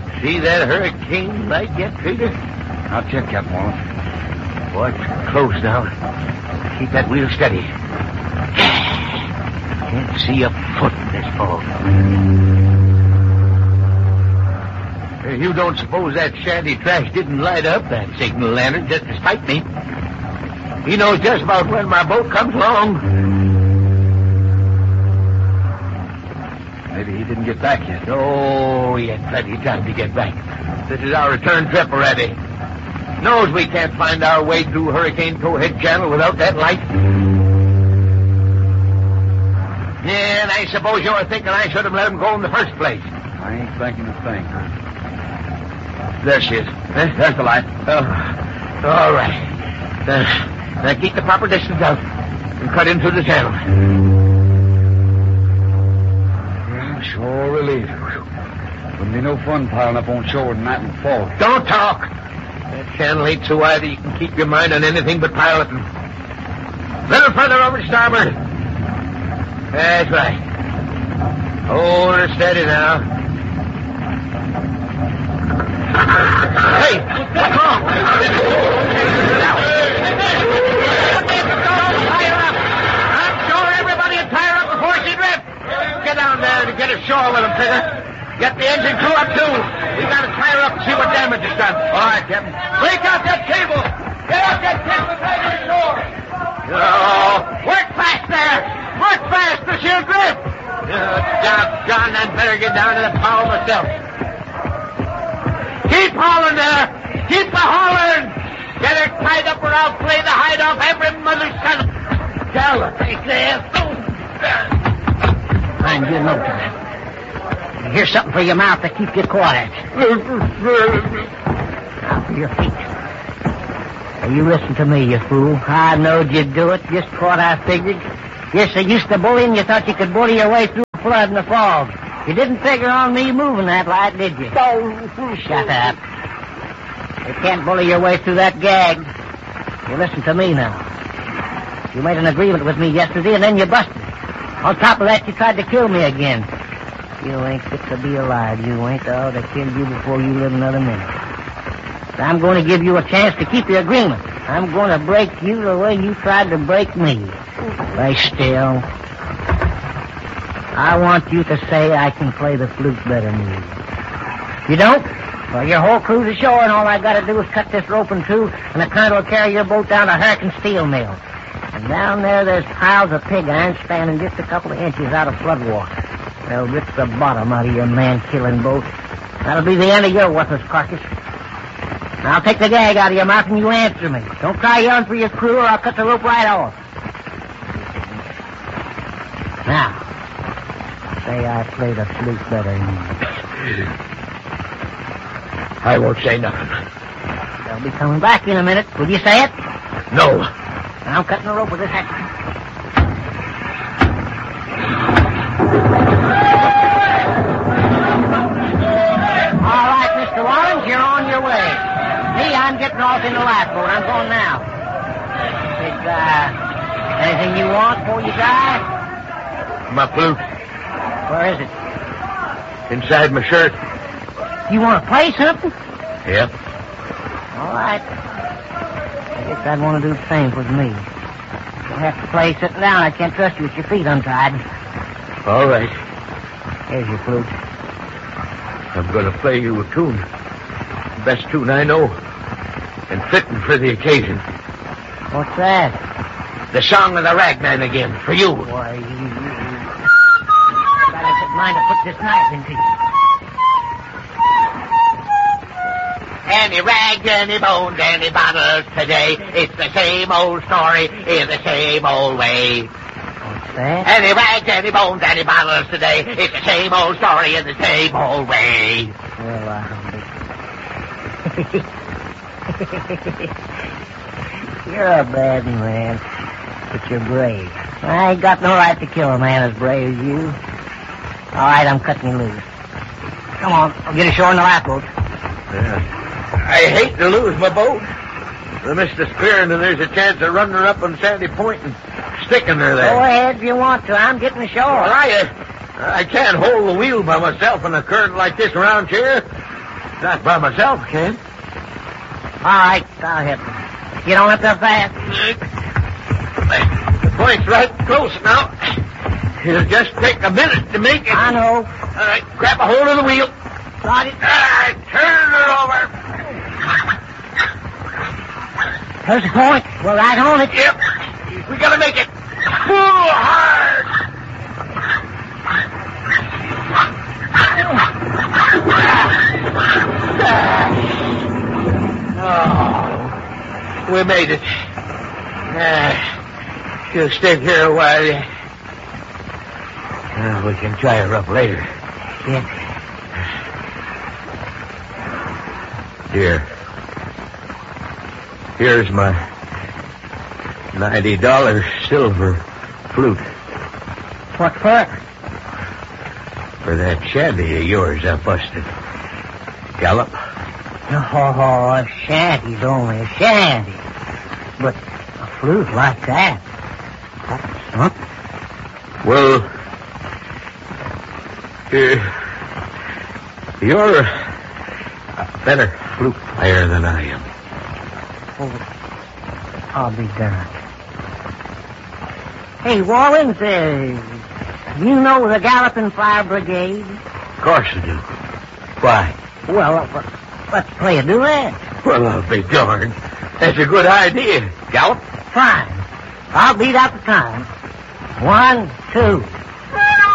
See that hurricane light yet, Peter? I'll check, Captain Wallace. Boy, it's close now. Keep that wheel steady. Can't see a foot in this fog. You don't suppose that shanty trash didn't light up that signal lantern just to spite me? He knows just about when my boat comes along. Maybe he didn't get back yet. Oh, he had plenty of time to get back. This is our return trip already. Knows we can't find our way through Hurricane Towhead Channel without that light. Yeah, and I suppose you're thinking I should have let him go in the first place. I ain't thinking a thing. There she is. There's the light. Oh, all right. Now keep the proper distance out and cut into the channel. Yeah, sure relief. Wouldn't be no fun piling up on shore tonight in the fog. Don't talk. That channel ain't so wide that you can keep your mind on anything but piloting. A little further over to starboard. That's right. Hold her steady now. Hey, what's wrong? Tie her up. I'm sure everybody will tie her up before she drifts. Get down there and get ashore with them, Tigger. Get the engine crew up, too. We got to tie her up and see what damage is done. All right, Captain. Break out that cable. Get out that cable and tie her ashore. Oh, work fast there. Work fast or she'll drift. Doggone, I'd better get down to the power myself. Keep hauling there. Keep hauling. Get her tied up or I'll play the hide off every mother's son. Galloping there. Fine, you know time. Here's something for your mouth to keep you quiet. Now for your feet. Now, you listen to me, you fool. I knowed you'd do it. Just what I figured. You're so used to bullying, you thought you could bully your way through the flood and the fog. You didn't figure on me moving that light, did you? Shut up. You can't bully your way through that gag. You listen to me now. You made an agreement with me yesterday, and then you busted. On top of that, you tried to kill me again. You ain't fit to be alive. You ain't. I ought to kill you before you live another minute. So I'm going to give you a chance to keep your agreement. I'm going to break you the way you tried to break me. Lay still. I want you to say I can play the flute better than you. You don't? Well, your whole crew's ashore, and all I got to do is cut this rope in two, and the current will carry your boat down to Hurricane Steel Mill. And down there's piles of pig iron standing just a couple of inches out of flood water. They'll rip the bottom out of your man-killing boat. That'll be the end of your worthless carcass. Now, I'll take the gag out of your mouth and you answer me. Don't try yelling for your crew or I'll cut the rope right off. Now, say I play the flute better than you. I won't say nothing. They'll be coming back in a minute. Will you say it? No. I'm cutting the rope with this action. All right, Mr. Wallens, you're on your way. Me, I'm getting off in the lifeboat. I'm going now. Is, anything you want before you die? My flute. Where is it? Inside my shirt. You want to play something? Yep. All right. I guess I'd want to do the same with me. You'll have to play sitting down. I can't trust you with your feet untied. All right. Here's your flute. I'm going to play you a tune. The best tune I know. And fitting for the occasion. What's that? The Song of the Ragman again, for you. Why, you better mind to put this knife into you. Any rags, any bones, any bottles today. It's the same old story in the same old way. What's that? Any rags, any bones, any bottles today. It's the same old story in the same old way. Well, you're a bad man, but you're brave. I ain't got no right to kill a man as brave as you. All right, I'm cutting you loose. Come on, I'll get ashore in the lifeboat. Yeah. I hate to lose my boat. The Mr. Spearing, and there's a chance of running her up on Sandy Point and sticking her there. Go ahead if you want to. I'm getting ashore. Well, I can't hold the wheel by myself in a current like this around here. Not by myself, Ken. All right, I'll help you. Get on up there fast. The point's right close now. It'll just take a minute to make it. I know. All right, grab a hold of the wheel. Got it. All right, turn her over. There's the point. We're right on it. Yep. We gotta make it. Pull hard. Oh, we made it. She'll stay here a while yet. We can try her up later. Yeah. Here. Here's my $90 silver flute. What for? For that shanty of yours I busted. Gallop. Oh, a shanty's only a shanty. But a flute like that. Huh? Well, you're a better flute player than I am. Oh, I'll be darned. Hey, Wallens, you know the Galloping Fire Brigade? Of course I do. Why? Well, let's play a duet. Well, I'll be darned. That's a good idea. Gallop. Fine. I'll beat out the time. 1, 2.